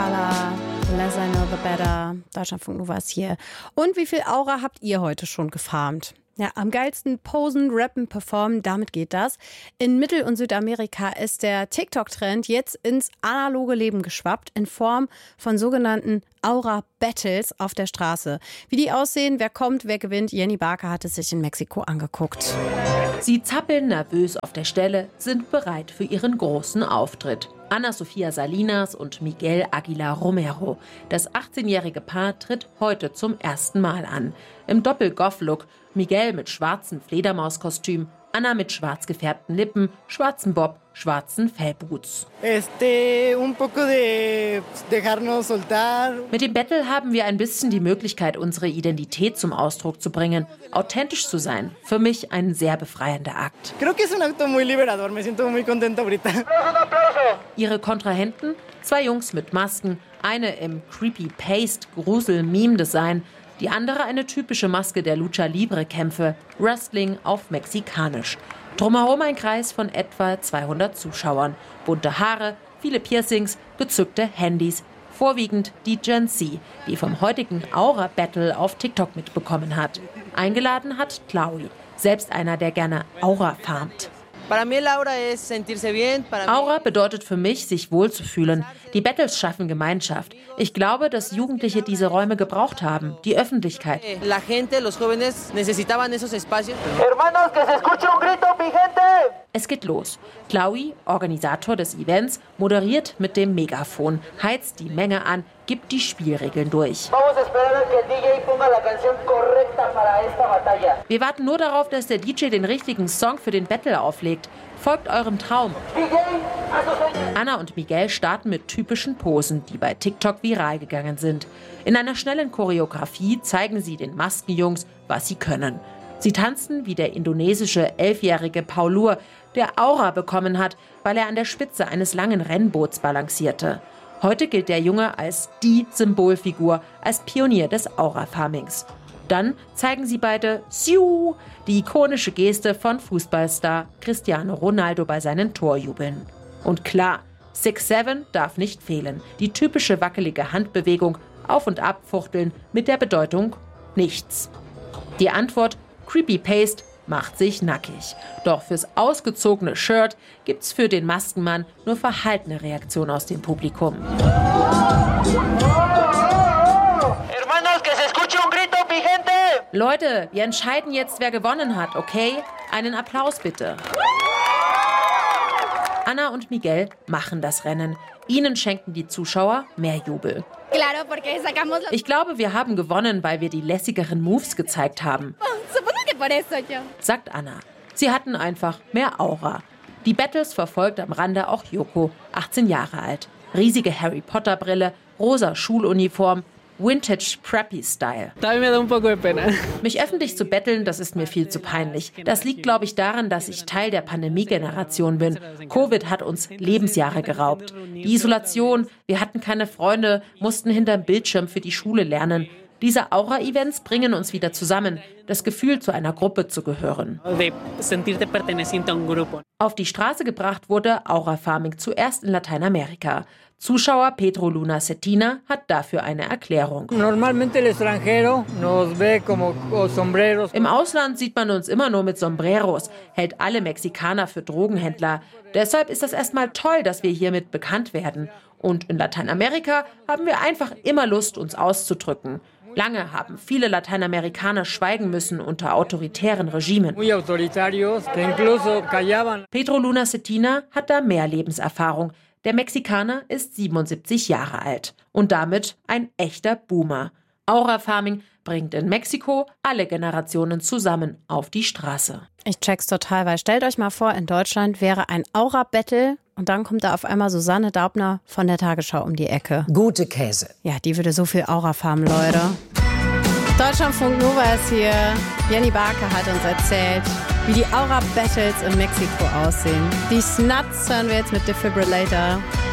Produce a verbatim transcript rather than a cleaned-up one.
Impala, Less I Know The Better. Deutschlandfunk Nova ist hier. Und wie viel Aura habt ihr heute schon gefarmt? Ja, am geilsten posen, rappen, performen, damit geht das. In Mittel- und Südamerika ist der TikTok-Trend jetzt ins analoge Leben geschwappt in Form von sogenannten Aura-Battles auf der Straße. Wie die aussehen, wer kommt, wer gewinnt, Jenny Barker hat es sich in Mexiko angeguckt. Sie zappeln nervös auf der Stelle, sind bereit für ihren großen Auftritt. Ana Sofia Salinas und Miguel Aguilar Romero. Das achtzehnjährige Paar tritt heute zum ersten Mal an. Im Doppel-Goth-Look. Miguel mit schwarzem Fledermauskostüm, Anna mit schwarz gefärbten Lippen, schwarzen Bob, schwarzen Fellboots. Este, un poco de dejarnos soltar. Mit dem Battle haben wir ein bisschen die Möglichkeit, unsere Identität zum Ausdruck zu bringen. Authentisch zu sein, für mich ein sehr befreiender Akt. Creo que es un acto muy liberador. Me siento muy contenta ahorita. Ihre Kontrahenten? Zwei Jungs mit Masken, eine im Creepy Paste Grusel Meme Design, die andere eine typische Maske der Lucha-Libre-Kämpfe, Wrestling auf Mexikanisch. Drumherum ein Kreis von etwa zweihundert Zuschauern. Bunte Haare, viele Piercings, gezückte Handys. Vorwiegend die Gen Z, die vom heutigen Aura-Battle auf TikTok mitbekommen hat. Eingeladen hat Chloe, selbst einer, der gerne Aura farmt. Aura bedeutet für mich, sich wohlzufühlen. Die Battles schaffen Gemeinschaft. Ich glaube, dass Jugendliche diese Räume gebraucht haben, die Öffentlichkeit. Es geht los. Chloe, Organisator des Events, moderiert mit dem Megafon, heizt die Menge an, gibt die Spielregeln durch. Wir warten nur darauf, dass der D J den richtigen Song für den Battle auflegt. Folgt eurem Traum. Anna und Miguel starten mit typischen Posen, die bei TikTok viral gegangen sind. In einer schnellen Choreografie zeigen sie den Maskenjungs, was sie können. Sie tanzen wie der indonesische elfjährige Paulur, der Aura bekommen hat, weil er an der Spitze eines langen Rennboots balancierte. Heute gilt der Junge als die Symbolfigur, als Pionier des Aura-Farmings. Dann zeigen sie beide Siu, die ikonische Geste von Fußballstar Cristiano Ronaldo bei seinen Torjubeln. Und klar, six seven darf nicht fehlen. Die typische wackelige Handbewegung, auf und ab fuchteln mit der Bedeutung nichts. Die Antwort Creepy Paste macht sich nackig. Doch fürs ausgezogene Shirt gibt's für den Maskenmann nur verhaltene Reaktionen aus dem Publikum. Leute, wir entscheiden jetzt, wer gewonnen hat, okay? Einen Applaus bitte. Anna und Miguel machen das Rennen. Ihnen schenken die Zuschauer mehr Jubel. Ich glaube, wir haben gewonnen, weil wir die lässigeren Moves gezeigt haben, sagt Anna. Sie hatten einfach mehr Aura. Die Battles verfolgt am Rande auch Yoko, achtzehn Jahre alt. Riesige Harry-Potter-Brille, rosa Schuluniform, Vintage Preppy Style. Mich öffentlich zu betteln, das ist mir viel zu peinlich. Das liegt, glaube ich, daran, dass ich Teil der Pandemie-Generation bin. Covid hat uns Lebensjahre geraubt. Die Isolation, wir hatten keine Freunde, mussten hinterm Bildschirm für die Schule lernen. Diese Aura-Events bringen uns wieder zusammen, das Gefühl, zu einer Gruppe zu gehören. Auf die Straße gebracht wurde Aura-Farming zuerst in Lateinamerika. Zuschauer Pedro Luna Cetina hat dafür eine Erklärung. Im Ausland sieht man uns immer nur mit Sombreros, hält alle Mexikaner für Drogenhändler. Deshalb ist das erstmal toll, dass wir hiermit bekannt werden. Und in Lateinamerika haben wir einfach immer Lust, uns auszudrücken. Lange haben viele Lateinamerikaner schweigen müssen unter autoritären Regimen. Pedro Luna Cetina hat da mehr Lebenserfahrung. Der Mexikaner ist siebenundsiebzig Jahre alt und damit ein echter Boomer. Aura-Farming bringt in Mexiko alle Generationen zusammen auf die Straße. Ich check's total, weil stellt euch mal vor, in Deutschland wäre ein Aura-Battle und dann kommt da auf einmal Susanne Daubner von der Tagesschau um die Ecke. Gute Käse. Ja, die würde so viel Aura farmen, Leute. Deutschlandfunk Nova ist hier. Jenny Barker hat uns erzählt, wie die Aura-Battles in Mexiko aussehen. Die Snuts hören wir jetzt mit Defibrillator.